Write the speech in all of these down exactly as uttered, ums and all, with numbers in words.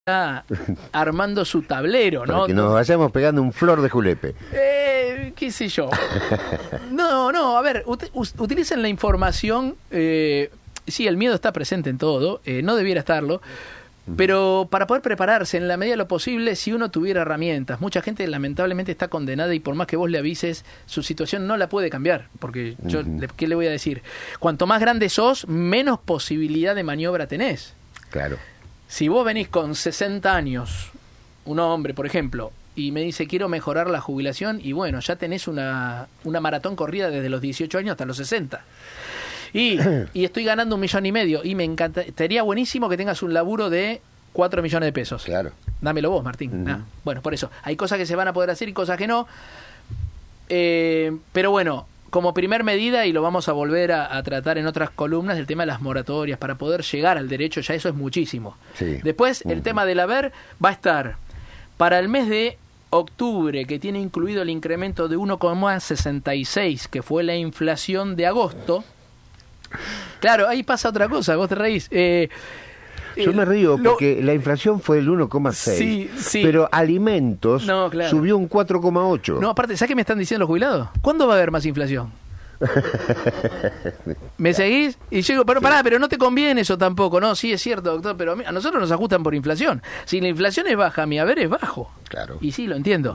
está armando su tablero, ¿no? Para que nos vayamos pegando un flor de julepe. Eh, qué sé yo. No, no, a ver, ut utilicen la información. Eh, sí, el miedo está presente en todo, eh, no debiera estarlo. Pero para poder prepararse en la medida de lo posible, si uno tuviera herramientas, mucha gente lamentablemente está condenada y por más que vos le avises, su situación no la puede cambiar. Porque yo, uh-huh. ¿qué le voy a decir? Cuanto más grande sos, menos posibilidad de maniobra tenés. Claro. Si vos venís con sesenta años, un hombre, por ejemplo, y me dice quiero mejorar la jubilación, y bueno, ya tenés una, una maratón corrida desde los dieciocho años hasta los sesenta. Y, y estoy ganando un millón y medio y me encantaría buenísimo que tengas un laburo de cuatro millones de pesos. Claro. Dámelo vos, Martín. Uh-huh. Ah, bueno, por eso. Hay cosas que se van a poder hacer y cosas que no. Eh, pero bueno, como primer medida, y lo vamos a volver a, a tratar en otras columnas, el tema de las moratorias, para poder llegar al derecho, ya eso es muchísimo. Sí. Después, Uh-huh. el tema del haber va a estar para el mes de octubre, que tiene incluido el incremento de uno coma sesenta y seis, que fue la inflación de agosto. Claro, ahí pasa otra cosa, vos te reís. Eh, Yo me río lo, porque la inflación fue del uno coma seis, sí, sí. pero alimentos no, claro. subió un cuatro coma ocho. No, aparte, ¿sabes qué me están diciendo los jubilados? ¿Cuándo va a haber más inflación? ¿Me seguís? Y yo digo, pero pará, pero no te conviene eso tampoco. No, sí, es cierto, doctor, pero a nosotros nos ajustan por inflación. Si la inflación es baja, mi haber es bajo. Claro. Y sí, lo entiendo.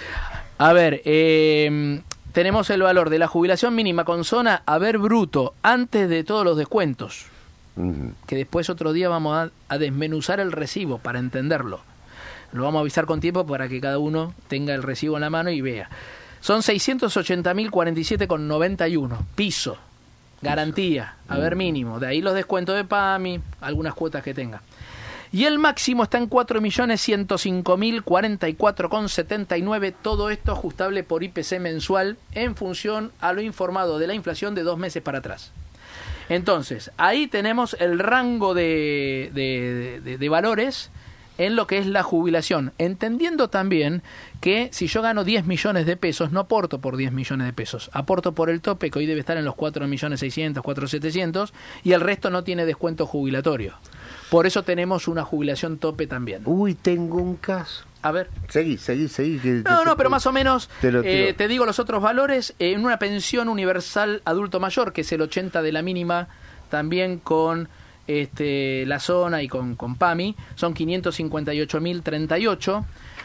A ver, eh... tenemos el valor de la jubilación mínima con zona haber bruto antes de todos los descuentos. Uh-huh. Que después otro día vamos a, a desmenuzar el recibo para entenderlo. Lo vamos a avisar con tiempo para que cada uno tenga el recibo en la mano y vea. Son seiscientos ochenta mil cuarenta y siete con noventa y uno. Piso. Garantía. Haber uh-huh. mínimo. De ahí los descuentos de PAMI, algunas cuotas que tenga. Y el máximo está en cuatro millones ciento cinco mil cuarenta y cuatro con setenta y nueve, todo esto ajustable por I P C mensual en función a lo informado de la inflación de dos meses para atrás. Entonces, ahí tenemos el rango de, de, de, de valores en lo que es la jubilación, entendiendo también que si yo gano diez millones de pesos, no aporto por diez millones de pesos, aporto por el tope que hoy debe estar en los cuatro millones seiscientos, cuatro millones setecientos, y el resto no tiene descuento jubilatorio. Por eso tenemos una jubilación tope también. Uy, tengo un caso. A ver. Seguí, seguí, seguí. Que no, no, pero más o menos, te, lo, te, eh, te digo los otros valores. Eh, en una pensión universal adulto mayor, que es el ochenta de la mínima, también con este, la zona y con, con PAMI, son quinientos cincuenta y ocho mil treinta y ocho.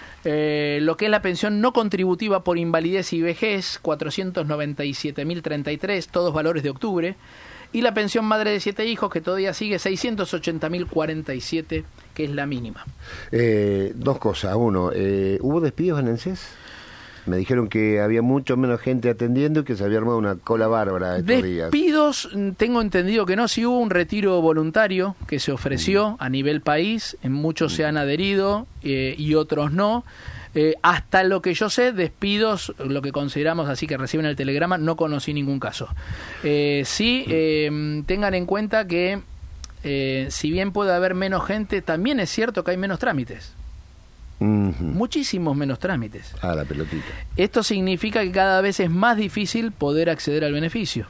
Eh, lo que es la pensión no contributiva por invalidez y vejez, cuatrocientos noventa y siete mil treinta y tres, todos valores de octubre. Y la pensión madre de siete hijos, que todavía sigue, seiscientos ochenta mil cuarenta y siete, que es la mínima. Eh, dos cosas. Uno, eh, ¿hubo despidos en ANSES? Me dijeron que había mucho menos gente atendiendo y que se había armado una cola bárbara estos días. Despidos, tengo entendido que no. Sí hubo un retiro voluntario que se ofreció mm. a nivel país. En muchos mm. se han adherido eh, y otros no. Eh, hasta lo que yo sé, despidos, lo que consideramos así que reciben el telegrama, no conocí ningún caso. Eh, sí, eh, tengan en cuenta que eh, si bien puede haber menos gente, también es cierto que hay menos trámites. Uh-huh. Muchísimos menos trámites. Ah, la pelotita. Esto significa que cada vez es más difícil poder acceder al beneficio.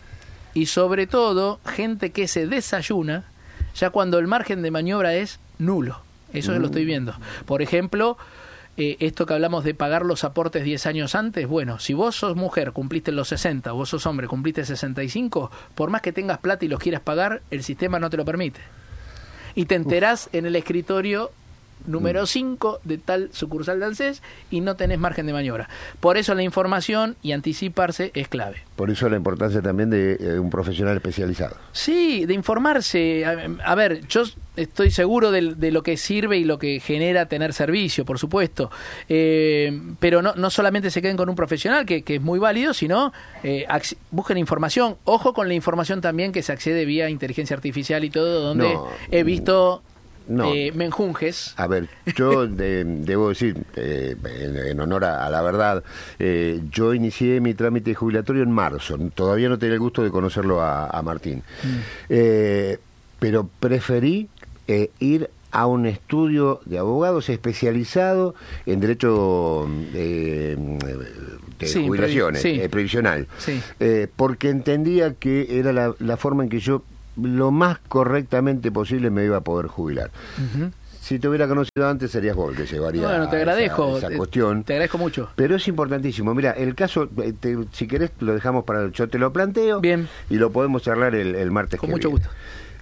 Y sobre todo, gente que se desayuna ya cuando el margen de maniobra es nulo. Eso uh-huh. lo estoy viendo. Por ejemplo, Eh, esto que hablamos de pagar los aportes diez años antes, bueno, si vos sos mujer, cumpliste los sesenta, vos sos hombre, cumpliste sesenta y cinco, por más que tengas plata y los quieras pagar, el sistema no te lo permite. Y te enterás Uf. en el escritorio número cinco de tal sucursal de ANSES y no tenés margen de maniobra. Por eso la información y anticiparse es clave. Por eso la importancia también de eh, un profesional especializado. Sí, de informarse. A, a ver, yo estoy seguro de, de lo que sirve y lo que genera tener servicio, por supuesto. Eh, pero no, no solamente se queden con un profesional, que, que es muy válido, sino eh, busquen información. Ojo con la información también que se accede vía inteligencia artificial y todo, donde no, he visto... No. Eh, menjunjes. A ver, yo de, debo decir, eh, en, en honor a, a la verdad, eh, yo inicié mi trámite jubilatorio en marzo. Todavía no tenía el gusto de conocerlo a, a Martín. Mm. Eh, pero preferí eh, ir a un estudio de abogados especializado en derecho eh, de sí, jubilaciones, previ sí. eh, previsional. Sí. Eh, porque entendía que era la, la forma en que yo lo más correctamente posible me iba a poder jubilar. Uh-huh. si te hubiera conocido antes serías vos el que llevaría bueno, te agradezco, esa, esa cuestión. Te agradezco mucho. Pero es importantísimo. Mira, el caso, te, si querés lo dejamos para... Yo te lo planteo. Bien. Y lo podemos charlar el, el martes Con que mucho viene. gusto.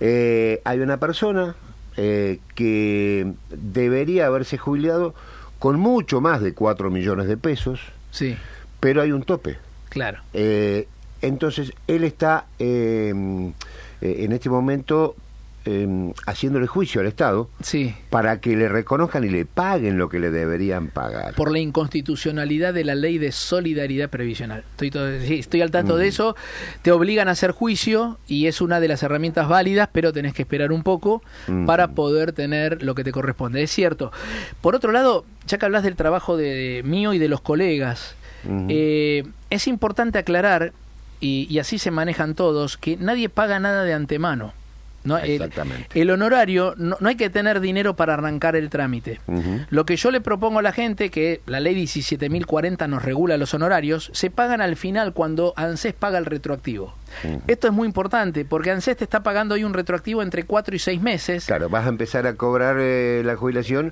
Eh, hay una persona eh, que debería haberse jubilado con mucho más de cuatro millones de pesos. Sí. Pero hay un tope. Claro. Eh, entonces, él está eh, eh, en este momento eh, haciéndole juicio al Estado, sí, para que le reconozcan y le paguen lo que le deberían pagar. Por la inconstitucionalidad de la ley de solidaridad previsional. Estoy, todo, sí, estoy al tanto mm. de eso. Te obligan a hacer juicio y es una de las herramientas válidas, pero tenés que esperar un poco mm. para poder tener lo que te corresponde. Es cierto. Por otro lado, ya que hablas del trabajo de mío y de los colegas, mm. eh, es importante aclarar, y, y así se manejan todos, que nadie paga nada de antemano. ¿No? Exactamente. El, el honorario, no, no hay que tener dinero para arrancar el trámite. Uh-huh. Lo que yo le propongo a la gente, que la ley diecisiete mil cuarenta nos regula los honorarios, se pagan al final cuando ANSES paga el retroactivo. Uh-huh. Esto es muy importante, porque ANSES te está pagando hoy un retroactivo entre cuatro y seis meses. Claro, vas a empezar a cobrar eh, la jubilación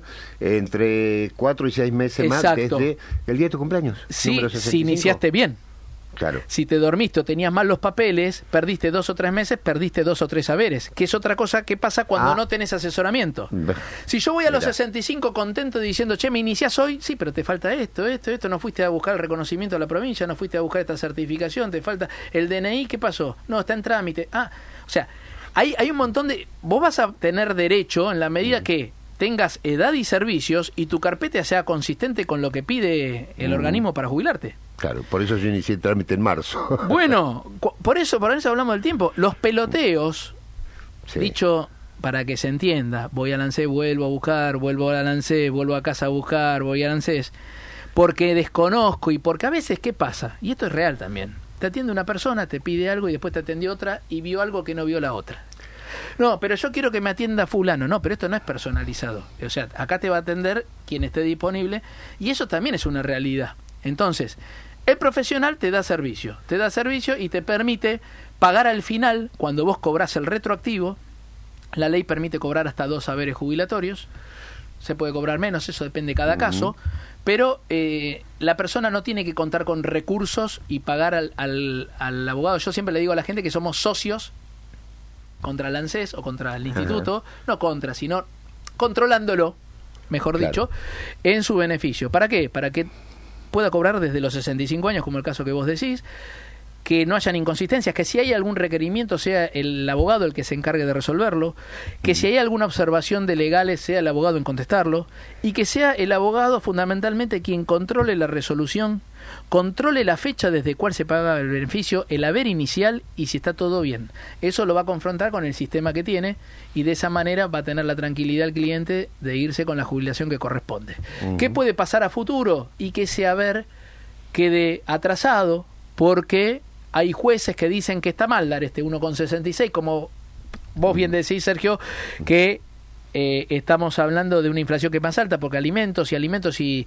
entre cuatro y seis meses. Exacto. Más desde el día de tu cumpleaños. Sí, si iniciaste bien. Claro. Si te dormiste o tenías mal los papeles, perdiste dos o tres meses, perdiste dos o tres saberes, que es otra cosa que pasa cuando ah. no tenés asesoramiento. Si yo voy a los Mirá. sesenta y cinco contento diciendo, che, me iniciás hoy, sí, pero te falta esto, esto, esto, no fuiste a buscar el reconocimiento de la provincia, no fuiste a buscar esta certificación, te falta el D N I, ¿qué pasó? No, está en trámite. Ah, o sea, hay, hay un montón de... Vos vas a tener derecho en la medida mm. que tengas edad y servicios y tu carpeta sea consistente con lo que pide el mm. organismo para jubilarte. Claro, por eso yo inicié el trámite en marzo. Bueno, por eso, por eso hablamos del tiempo. Los peloteos, sí. dicho para que se entienda, voy a ANSES, vuelvo a buscar, vuelvo a ANSES, vuelvo a casa a buscar, voy a ANSES, porque desconozco y porque a veces, ¿qué pasa? Y esto es real también. Te atiende una persona, te pide algo y después te atendió otra y vio algo que no vio la otra. No, pero yo quiero que me atienda fulano. No, pero esto no es personalizado. O sea, acá te va a atender quien esté disponible y eso también es una realidad. Entonces, el profesional te da servicio, te da servicio y te permite pagar al final, cuando vos cobrás el retroactivo. La ley permite cobrar hasta dos saberes jubilatorios, se puede cobrar menos, eso depende de cada uh-huh. caso, pero eh, la persona no tiene que contar con recursos y pagar al, al, al abogado. Yo siempre le digo a la gente que somos socios contra el ANSES o contra el instituto, uh-huh. no contra, sino controlándolo, mejor claro. dicho, en su beneficio. ¿Para qué? Para que pueda cobrar desde los sesenta y cinco años, como el caso que vos decís, que no hayan inconsistencias, que si hay algún requerimiento sea el abogado el que se encargue de resolverlo, que si hay alguna observación de legales sea el abogado en contestarlo, y que sea el abogado fundamentalmente quien controle la resolución, controle la fecha desde cuál se paga el beneficio, el haber inicial y si está todo bien. Eso lo va a confrontar con el sistema que tiene y de esa manera va a tener la tranquilidad el cliente de irse con la jubilación que corresponde. Uh-huh. ¿Qué puede pasar a futuro? Y que ese haber quede atrasado porque hay jueces que dicen que está mal dar este uno coma sesenta y seis, como vos bien decís, Sergio, que eh, estamos hablando de una inflación que es más alta porque alimentos y alimentos y,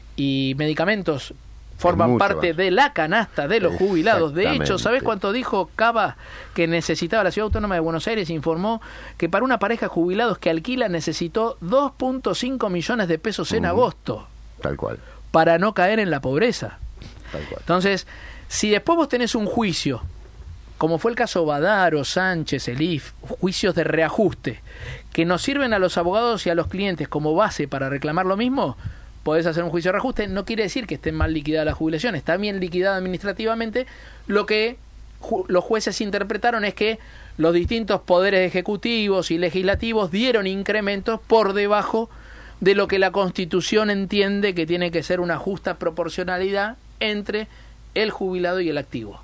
y medicamentos forman parte más de la canasta de los jubilados. De hecho, ¿sabés cuánto dijo Cava que necesitaba la Ciudad Autónoma de Buenos Aires? Informó que para una pareja de jubilados que alquila necesitó dos punto cinco millones de pesos en uh-huh. agosto. Tal cual. Para no caer en la pobreza. Tal cual. Entonces, si después vos tenés un juicio, como fue el caso Badaro, Sánchez, Elif, juicios de reajuste, que nos sirven a los abogados y a los clientes como base para reclamar lo mismo, podés hacer un juicio de reajuste. No quiere decir que esté mal liquidada la jubilación, está bien liquidada administrativamente. Lo que ju- los jueces interpretaron es que los distintos poderes ejecutivos y legislativos dieron incrementos por debajo de lo que la Constitución entiende que tiene que ser una justa proporcionalidad entre el jubilado y el activo.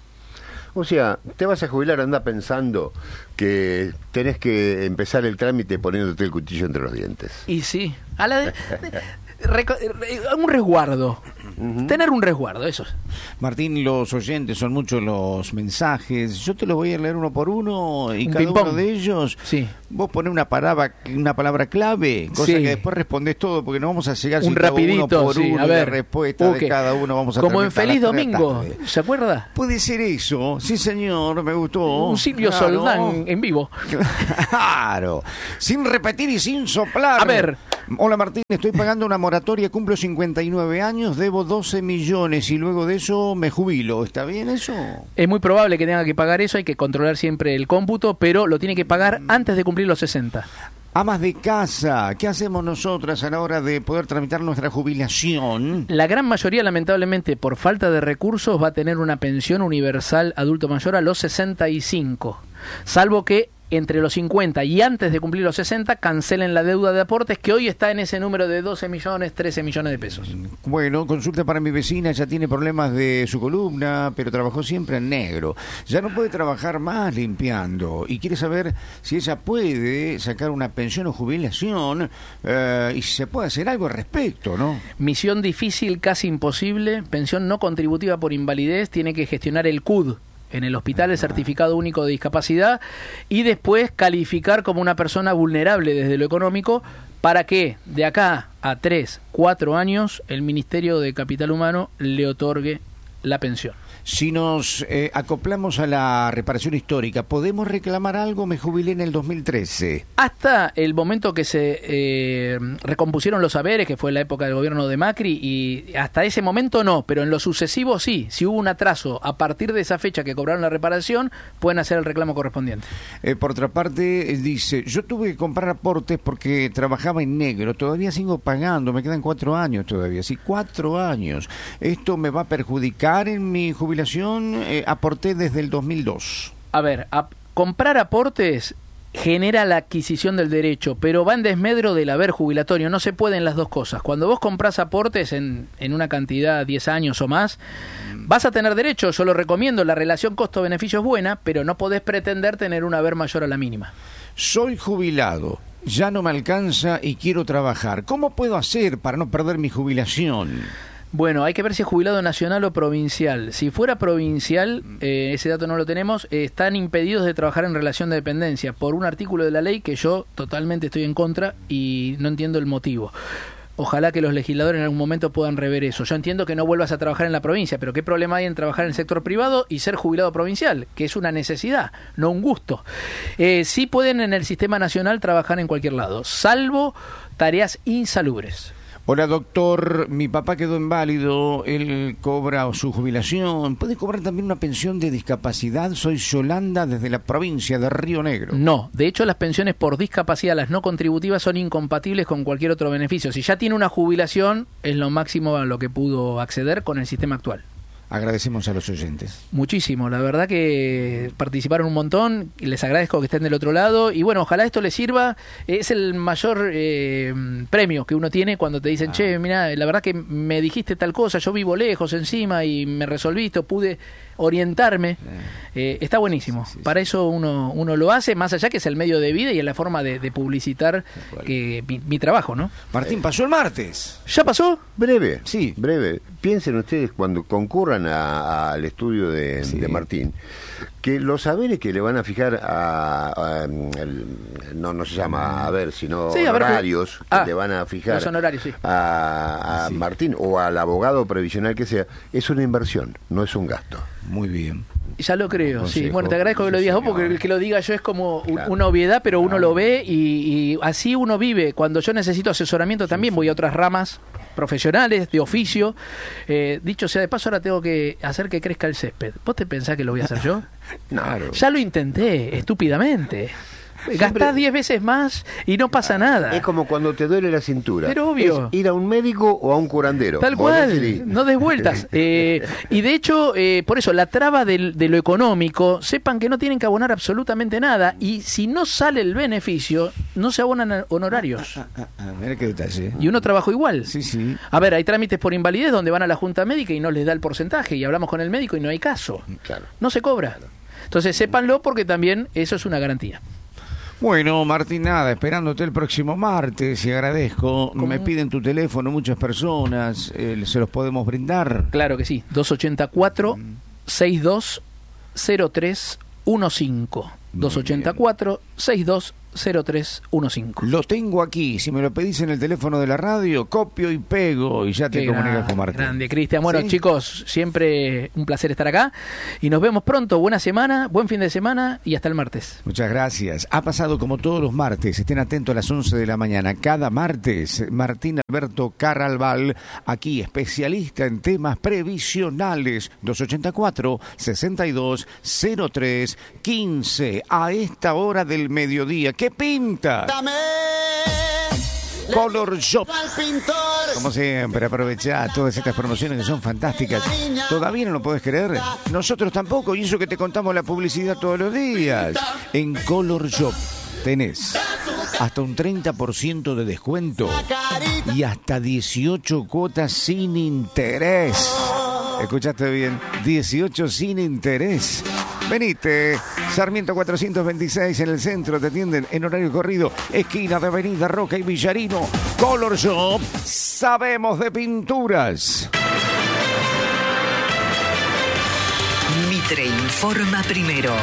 O sea, te vas a jubilar, anda pensando que tenés que empezar el trámite poniéndote el cuchillo entre los dientes. Y sí, a la de, de, reco, un resguardo. Uh-huh. Tener un resguardo, eso. Martín, los oyentes, son muchos los mensajes. Yo te los voy a leer uno por uno y un cada ping-pong. uno de ellos sí. vos ponés una palabra, una palabra clave, cosa sí. que después respondés todo, porque no vamos a llegar un si rapidito, uno por sí. uno a ver, la respuesta okay. de cada uno. Vamos a como en Feliz Domingo, ¿se acuerda? Puede ser eso, sí señor, me gustó. Un Silvio claro. Soldán en vivo. Claro, sin repetir y sin soplar. A ver, Hola Martín, estoy pagando una moratoria, cumplo cincuenta y nueve años, debo doce millones y luego de eso me jubilo. ¿Está bien eso? Es muy probable que tenga que pagar eso, hay que controlar siempre el cómputo, pero lo tiene que pagar antes de cumplir los sesenta. Amas de casa, ¿qué hacemos nosotras a la hora de poder tramitar nuestra jubilación? La gran mayoría, lamentablemente, por falta de recursos, va a tener una pensión universal adulto mayor a los sesenta y cinco, salvo que entre los cincuenta y antes de cumplir los sesenta cancelen la deuda de aportes, que hoy está en ese número de doce millones, trece millones de pesos. Bueno, consulta para mi vecina, ella tiene problemas de su columna, pero trabajó siempre en negro. Ya no puede trabajar más limpiando y quiere saber si ella puede sacar una pensión o jubilación eh, y si se puede hacer algo al respecto, ¿no? Misión difícil, casi imposible. Pensión no contributiva por invalidez, tiene que gestionar el C U D en el hospital, el certificado único de discapacidad, y después calificar como una persona vulnerable desde lo económico para que de acá a tres, cuatro años el Ministerio de Capital Humano le otorgue la pensión. Si nos eh, acoplamos a la reparación histórica, ¿podemos reclamar algo? Me jubilé en el dos mil trece. Hasta el momento que se eh, recompusieron los haberes, que fue la época del gobierno de Macri, y hasta ese momento no, pero en lo sucesivo sí. Si hubo un atraso a partir de esa fecha que cobraron la reparación, pueden hacer el reclamo correspondiente. Eh, por otra parte, eh, dice, yo tuve que comprar aportes porque trabajaba en negro, todavía sigo pagando, me quedan cuatro años todavía, sí, cuatro años. ¿Esto me va a perjudicar en mi jubilación? Eh, aporté desde el dos mil dos. A ver, a, comprar aportes genera la adquisición del derecho, pero va en desmedro del haber jubilatorio. No se pueden las dos cosas. Cuando vos comprás aportes en, en una cantidad, diez años o más, vas a tener derecho. Yo lo recomiendo, la relación costo-beneficio es buena, pero no podés pretender tener un haber mayor a la mínima. Soy jubilado, ya no me alcanza y quiero trabajar. ¿Cómo puedo hacer para no perder mi jubilación? Bueno, hay que ver si es jubilado nacional o provincial. Si fuera provincial, eh, ese dato no lo tenemos, eh, están impedidos de trabajar en relación de dependencia por un artículo de la ley que yo totalmente estoy en contra y no entiendo el motivo. Ojalá que los legisladores en algún momento puedan rever eso. Yo entiendo que no vuelvas a trabajar en la provincia, pero ¿qué problema hay en trabajar en el sector privado y ser jubilado provincial? Que es una necesidad, no un gusto. Eh, sí pueden en el sistema nacional trabajar en cualquier lado, salvo tareas insalubres. Hola doctor, mi papá quedó inválido, él cobra su jubilación, ¿puede cobrar también una pensión de discapacidad? Soy Yolanda desde la provincia de Río Negro. No, de hecho las pensiones por discapacidad, las no contributivas, son incompatibles con cualquier otro beneficio. Si ya tiene una jubilación, es lo máximo a lo que pudo acceder con el sistema actual. Agradecemos a los oyentes. Muchísimo, la verdad que participaron un montón, y les agradezco que estén del otro lado, y bueno, ojalá esto les sirva. Es el mayor eh, premio que uno tiene cuando te dicen, ah. che, mira, la verdad que me dijiste tal cosa, yo vivo lejos encima y me resolviste, pude orientarme. Eh, está buenísimo. Sí, sí, Para sí. eso uno uno lo hace, más allá que es el medio de vida y es la forma de, de publicitar que mi, mi trabajo, ¿no? Martín, pasó el martes. ¿Ya pasó? Breve, sí. Breve. Piensen ustedes cuando concurran al estudio de, sí. de Martín, que los saberes que le van a fijar a, a, a el, no no se llama a ver, sino sí, honorarios que ah, le van a fijar los honorarios, sí. a, a sí. Martín o al abogado previsional que sea, es una inversión, no es un gasto. Muy bien. Ya lo creo, consejo, sí. Bueno, te agradezco que lo digas vos, porque el que lo diga yo es como claro. una obviedad, pero uno claro. lo ve y, y así uno vive. Cuando yo necesito asesoramiento también sí, voy a otras ramas profesionales, de oficio. Eh, dicho sea de paso, ahora tengo que hacer que crezca el césped. ¿Vos te pensás que lo voy a hacer yo? Claro. Ya lo intenté, estúpidamente. Gastás diez veces más y no pasa nada. Es como cuando te duele la cintura. Pero obvio. Es ir a un médico o a un curandero. Tal cual, no des vueltas. eh, y de hecho, eh, por eso, la traba de, de lo económico, sepan que no tienen que abonar absolutamente nada. Y si no sale el beneficio, no se abonan honorarios. Ah, ah, ah, mira qué detalle. Y uno trabajó igual. Sí, sí. A ver, hay trámites por invalidez donde van a la junta médica y no les da el porcentaje. Y hablamos con el médico y no hay caso. Claro. No se cobra. Entonces, sépanlo porque también eso es una garantía. Bueno, Martín, nada, esperándote el próximo martes y agradezco. ¿Cómo? Me piden tu teléfono muchas personas, eh, ¿se los podemos brindar? Claro que sí, dos ocho cuatro, seis dos cero tres uno cinco. dos ocho cuatro, seis dos cero tres uno cinco. Lo tengo aquí. Si me lo pedís en el teléfono de la radio, copio y pego y ya te Qué comunicas gran, con Martín. Grande, Cristian. Bueno, ¿Sí? chicos, siempre un placer estar acá y nos vemos pronto. Buena semana, buen fin de semana y hasta el martes. Muchas gracias. Ha pasado como todos los martes. Estén atentos a las once de la mañana. Cada martes, Martín Alberto Carralbal, aquí especialista en temas previsionales. dos ochenta y cuatro, sesenta y dos, cero tres, quince. A esta hora del mediodía. ¿Qué pinta? Dame Color Shop. al pintor. Como siempre, aprovechá todas estas promociones que son fantásticas. ¿Todavía no lo podés creer? Nosotros tampoco, y eso que te contamos la publicidad todos los días. En Color Shop tenés hasta un treinta por ciento de descuento y hasta dieciocho cuotas sin interés. ¿Escuchaste bien? dieciocho sin interés. Venite, Sarmiento cuatrocientos veintiséis en el centro, te atienden en horario corrido, esquina de Avenida Roca y Villarino. Color Shop, sabemos de pinturas. Mitre informa primero.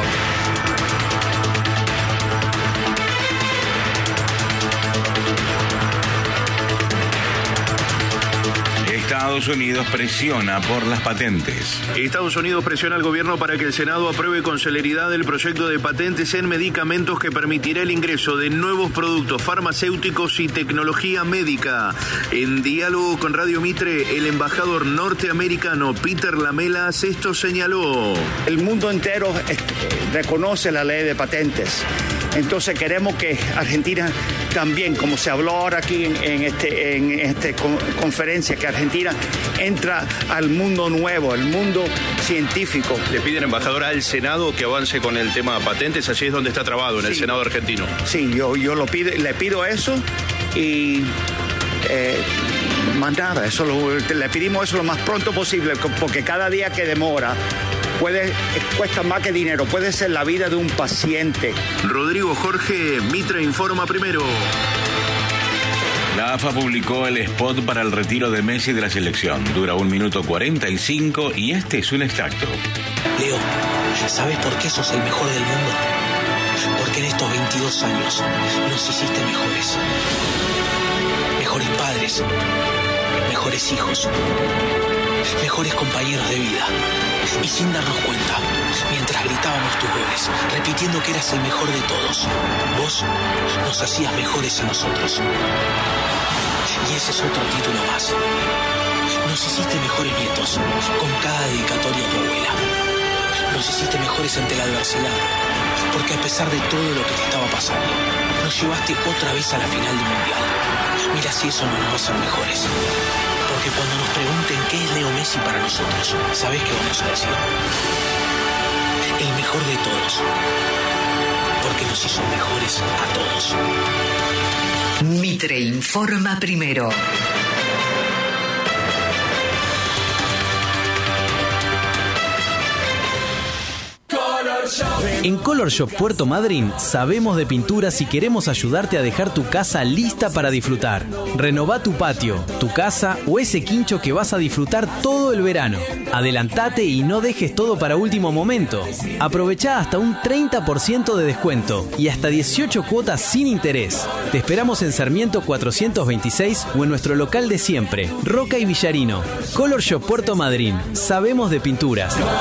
Estados Unidos presiona por las patentes. Estados Unidos presiona al gobierno para que el Senado apruebe con celeridad el proyecto de patentes en medicamentos que permitirá el ingreso de nuevos productos farmacéuticos y tecnología médica. En diálogo con Radio Mitre, el embajador norteamericano Peter Lamelas esto señaló. El mundo entero reconoce la ley de patentes. Entonces queremos que Argentina también, como se habló ahora aquí en, en este en esta conferencia, que Argentina entra al mundo nuevo, el mundo científico. Le piden, embajador, al Senado que avance con el tema patentes, allí es donde está trabado, en sí. El Senado argentino. Sí, yo, yo lo pido, le pido eso y... Eh, más nada, eso lo, le pedimos eso lo más pronto posible, porque cada día que demora puede cuesta más que dinero, puede ser la vida de un paciente. Rodrigo Jorge, Mitre informa primero. La A F A publicó el spot para el retiro de Messi de la selección. Dura un minuto cuarenta y cinco y este es un extracto. Leo, ¿sabes por qué sos el mejor del mundo? Porque en estos veintidós años nos hiciste mejores. Mejores padres, mejores hijos, mejores compañeros de vida. Y sin darnos cuenta, mientras gritábamos tus goles, repitiendo que eras el mejor de todos, vos nos hacías mejores a nosotros. Y ese es otro título más. Nos hiciste mejores nietos, con cada dedicatoria a tu abuela. Nos hiciste mejores ante la adversidad, porque a pesar de todo lo que te estaba pasando, nos llevaste otra vez a la final del Mundial. Mira si eso no nos va a hacer mejores. Porque cuando nos pregunten qué es Leo Messi para nosotros, ¿sabés qué vamos a decir? El mejor de todos. Porque nos hizo mejores a todos. Mitre informa primero. En Color Shop Puerto Madryn sabemos de pinturas y queremos ayudarte a dejar tu casa lista para disfrutar. Renová tu patio, tu casa o ese quincho que vas a disfrutar todo el verano. Adelantate y no dejes todo para último momento. Aprovechá hasta un treinta por ciento de descuento y hasta dieciocho cuotas sin interés. Te esperamos en Sarmiento cuatrocientos veintiséis o en nuestro local de siempre, Roca y Villarino. Color Shop Puerto Madryn. Sabemos de pinturas.